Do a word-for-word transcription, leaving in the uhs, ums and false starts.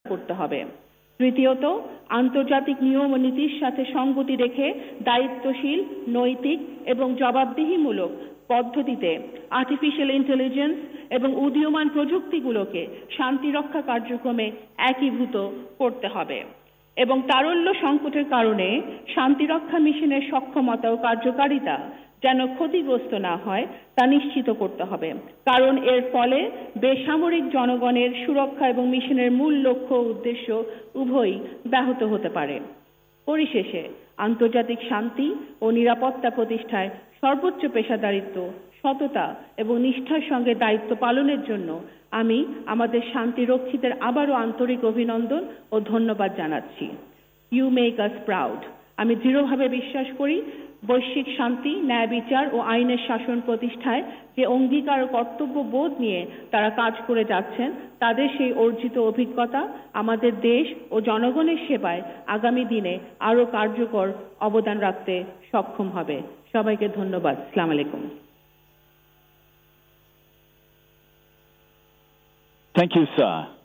করতে হবে। তৃতীয়ত, আন্তর্জাতিক নিয়ম ও নীতির সাথে সঙ্গতি রেখে দায়িত্বশীল, নৈতিক এবং জবাবদিহিমূলক পদ্ধতিতে আর্টিফিশিয়াল ইন্টেলিজেন্স এবং উদীয়মান প্রযুক্তিগুলোকে শান্তিরক্ষা কার্যক্রমে একীভূত করতে হবে এবং তারল্য সংকটের কারণে শান্তিরক্ষা মিশনের সক্ষমতা ও কার্যকারিতা যেন ক্ষতিগ্রস্ত না হয় তা নিশ্চিত করতে হবে, কারণ এর ফলে বেসামরিক জনগণের সুরক্ষা এবং মিশনের মূল লক্ষ্য ও উদ্দেশ্য উভয়ই ব্যাহত হতে পারে। পরিশেষে আন্তর্জাতিক শান্তি ও নিরাপত্তা প্রতিষ্ঠায় সর্বোচ্চ পেশাদারিত্ব, সততা এবং নিষ্ঠার সঙ্গে দায়িত্ব পালনের জন্য আমি আমাদের শান্তিরক্ষীদের আবারও আন্তরিক অভিনন্দন ও ধন্যবাদ জানাচ্ছি। You make us proud. আমি দৃঢ়ভাবে বিশ্বাস করি বৈশ্বিক শান্তি, ন্যায় বিচার ও আইনের শাসন প্রতিষ্ঠায় যে অঙ্গীকার ও কর্তব্য বোধ নিয়ে তারা কাজ করে যাচ্ছেন, তাদের সেই অর্জিত অভিজ্ঞতা আমাদের দেশ ও জনগণের সেবায় আগামী দিনে আরও কার্যকর অবদান রাখতে সক্ষম হবে। সবাইকে ধন্যবাদ। আসসালামু আলাইকুম। Thank you, sir.